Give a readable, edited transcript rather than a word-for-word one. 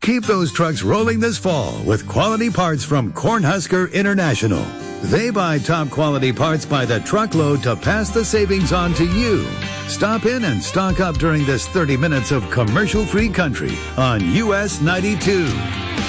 Keep those trucks rolling this fall with quality parts from Cornhusker International. They buy top quality parts by the truckload to pass the savings on to you. Stop in and stock up during this 30 minutes of commercial-free country on US 92.